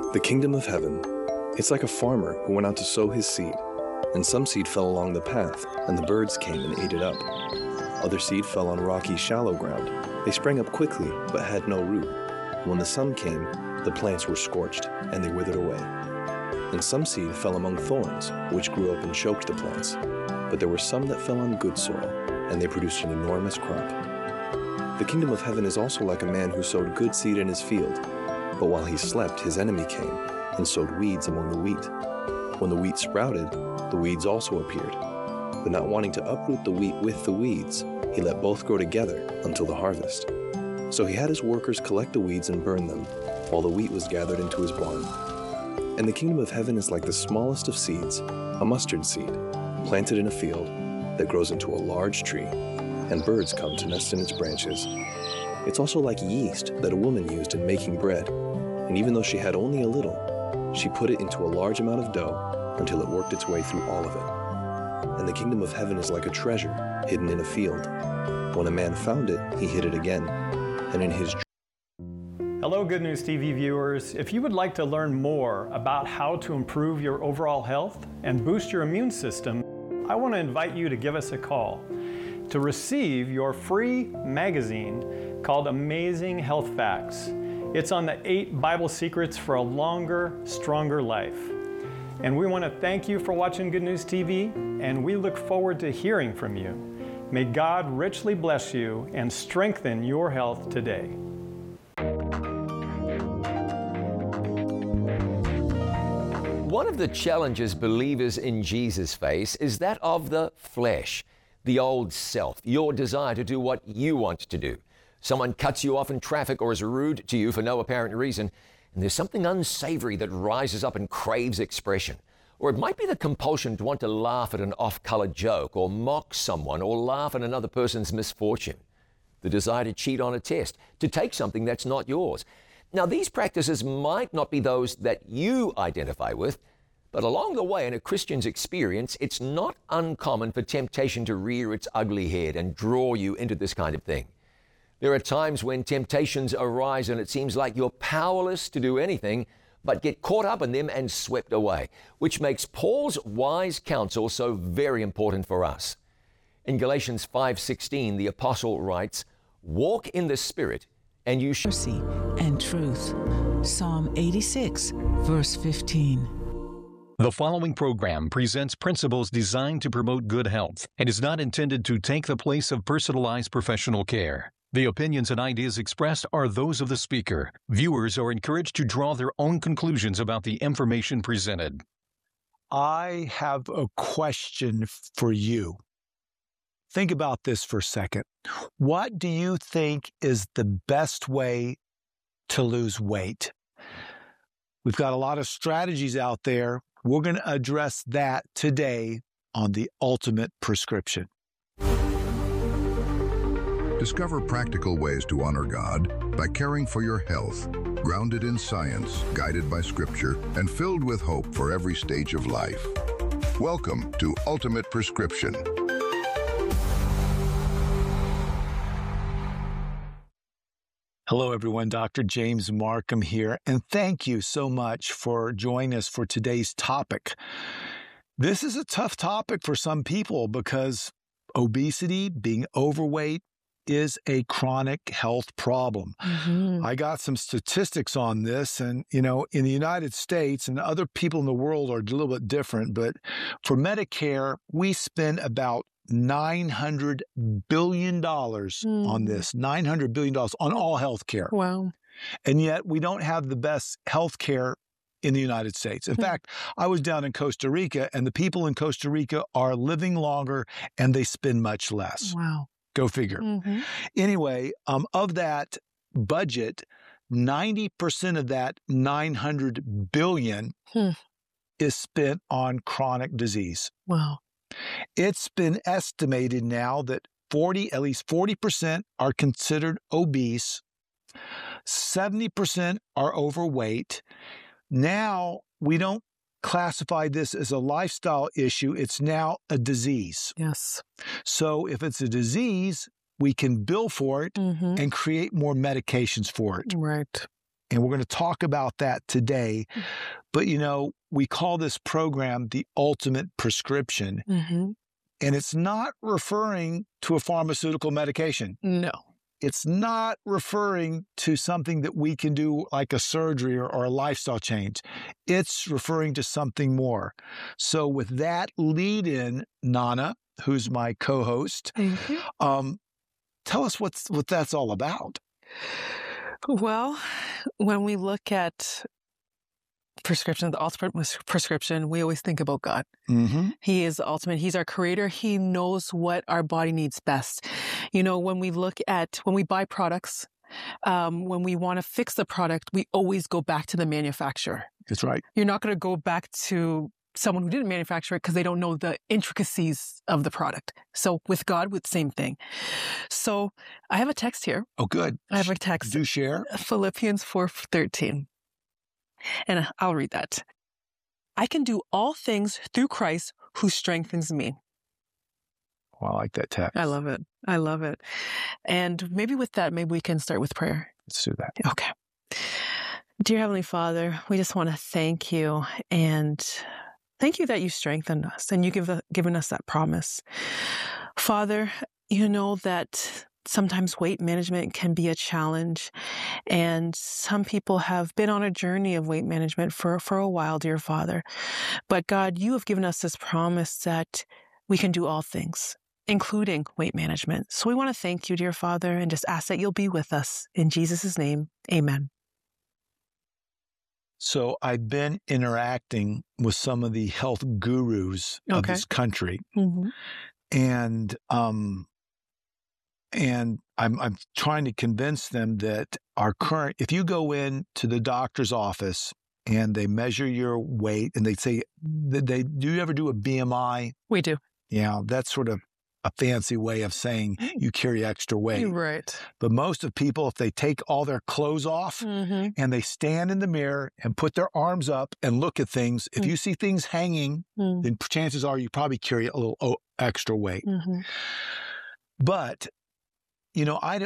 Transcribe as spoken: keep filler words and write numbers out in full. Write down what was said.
The kingdom of heaven, it's like a farmer who went out to sow his seed, and some seed fell along the path, and the birds came and ate it up. Other seed fell on rocky, shallow ground. They sprang up quickly, but had no root. When the sun came, the plants were scorched, and they withered away. And some seed fell among thorns, which grew up and choked the plants. But there were some that fell on good soil, and they produced an enormous crop. The kingdom of heaven is also like a man who sowed good seed in his field. But while he slept, his enemy came and sowed weeds among the wheat. When the wheat sprouted, the weeds also appeared. But not wanting to uproot the wheat with the weeds, he let both grow together until the harvest. So he had his workers collect the weeds and burn them, while the wheat was gathered into his barn. And the kingdom of heaven is like the smallest of seeds, a mustard seed, planted in a field that grows into a large tree, and birds come to nest in its branches. It's also like yeast that a woman used in making bread, and even though she had only a little, she put it into a large amount of dough until it worked its way through all of it. And the kingdom of heaven is like a treasure hidden in a field. When a man found it, he hid it again, and in his Hello, Good News T V viewers. If you would like to learn more about how to improve your overall health and boost your immune system, I want to invite you to give us a call to receive your free magazine called Amazing Health Facts. It's on the eight Bible secrets for a longer, stronger life. And we want to thank you for watching Good News T V, and we look forward to hearing from you. May God richly bless you and strengthen your health today. One of the challenges believers in Jesus face is that of the flesh, the old self, your desire to do what you want to do. Someone cuts you off in traffic or is rude to you for no apparent reason, and there's something unsavory that rises up and craves expression. Or it might be the compulsion to want to laugh at an off-color joke or mock someone or laugh at another person's misfortune. The desire to cheat on a test, to take something that's not yours. Now, these practices might not be those that you identify with, but along the way in a Christian's experience, it's not uncommon for temptation to rear its ugly head and draw you into this kind of thing. There are times when temptations arise and it seems like you're powerless to do anything but get caught up in them and swept away, which makes Paul's wise counsel so very important for us. In Galatians five sixteen, the apostle writes, "Walk in the Spirit, and you shall..." Mercy and truth. Psalm eighty-six, verse fifteen. The following program presents principles designed to promote good health and is not intended to take the place of personalized professional care. The opinions and ideas expressed are those of the speaker. Viewers are encouraged to draw their own conclusions about the information presented. I have a question for you. Think about this for a second. What do you think is the best way to lose weight? We've got a lot of strategies out there. We're going to address that today on The Ultimate Prescription. Discover practical ways to honor God by caring for your health, grounded in science, guided by Scripture, and filled with hope for every stage of life. Welcome to Ultimate Prescription. Hello, everyone. Doctor James Markham here, and thank you so much for joining us for today's topic. This is a tough topic for some people because obesity, being overweight, is a chronic health problem. Mm-hmm. I got some statistics on this, and, you know, in the United States, and other people in the world are a little bit different, but for Medicare, we spend about nine hundred billion dollars mm. on this, nine hundred billion dollars on all health care. Wow. And yet we don't have the best health care in the United States. In mm. fact, I was down in Costa Rica, and the people in Costa Rica are living longer and they spend much less. Wow. Go figure. Mm-hmm. Anyway, um, of that budget, ninety percent of that nine hundred billion dollars hmm. is spent on chronic disease. Wow. It's been estimated now that forty, at least forty percent are considered obese, seventy percent are overweight. Now, we don't classify this as a lifestyle issue. It's now a disease. Yes. So if it's a disease, we can bill for it mm-hmm. and create more medications for it. Right. And we're going to talk about that today. But, you know, we call this program the ultimate prescription. Mm-hmm. And it's not referring to a pharmaceutical medication. No. It's not referring to something that we can do like a surgery or, or a lifestyle change. It's referring to something more. So with that lead in, Nana, who's my co-host, Thank you. Um, tell us what's, what that's all about. Well, when we look at prescription, the ultimate prescription, we always think about God. Mm-hmm. He is the ultimate. He's our creator. He knows what our body needs best. You know, when we look at, when we buy products, um, when we want to fix the product, we always go back to the manufacturer. That's right. You're not going to go back to someone who didn't manufacture it because they don't know the intricacies of the product. So with God, with the same thing. So I have a text here. Oh, good. I have a text. Do share. Philippians four thirteen. And I'll read that. I can do all things through Christ who strengthens me. Oh, I like that text. I love it. I love it. And maybe with that, maybe we can start with prayer. Let's do that. Okay. Dear Heavenly Father, we just want to thank you and thank you that you strengthened us and you give the, given us that promise. Father, you know that sometimes weight management can be a challenge, and some people have been on a journey of weight management for, for a while, dear Father. But God, you have given us this promise that we can do all things, including weight management. So we want to thank you, dear Father, and just ask that you'll be with us. In Jesus' name, amen. So I've been interacting with some of the health gurus of Okay. this country, Mm-hmm. and um, and I'm I'm trying to convince them that our current, if you go in to the doctor's office and they measure your weight and they say, they, they do you ever do a B M I? We do. Yeah, that's sort of a fancy way of saying you carry extra weight. You're right. But most of people, if they take all their clothes off Mm-hmm. and they stand in the mirror and put their arms up and look at things, if Mm. you see things hanging, Mm-hmm. then chances are you probably carry a little oh, extra weight. Mm-hmm. But, you know, I,